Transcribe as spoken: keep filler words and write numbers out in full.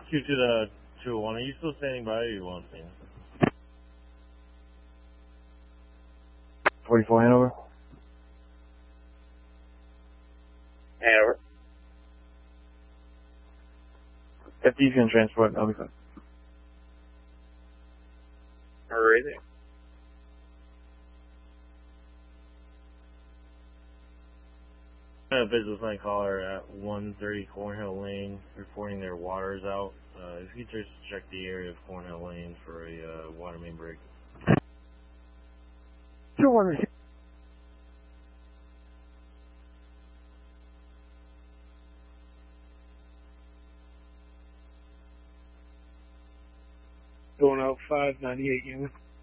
Q to the two oh one. Are you still standing by or you want me? forty-four Hanover. Hanover. If you can transport, I'll be fine. Alright. A business line caller at one thirty Cornhill Lane reporting their water is out. Uh, if you just check the area of Cornhill Lane for a uh, water main break. two one. Going out five ninety-eight unit.